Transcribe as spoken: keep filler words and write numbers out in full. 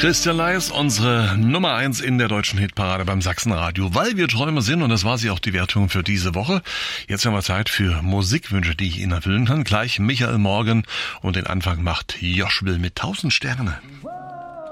Christian Leis, unsere Nummer eins in der deutschen Hitparade beim Sachsenradio, weil wir Träume sind, und das war sie auch die Wertung für diese Woche. Jetzt haben wir Zeit für Musikwünsche, die ich Ihnen erfüllen kann. Gleich Michael Morgan, und den Anfang macht Josh Will mit tausend Sterne.